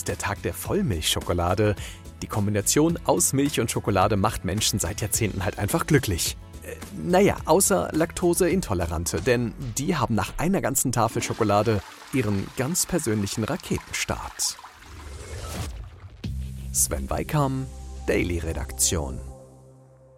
ist der Tag der Vollmilchschokolade. Die Kombination aus Milch und Schokolade macht Menschen seit Jahrzehnten halt einfach glücklich. Außer Laktoseintolerante, denn die haben nach einer ganzen Tafel Schokolade ihren ganz persönlichen Raketenstart. Sven Weikam, Daily Redaktion.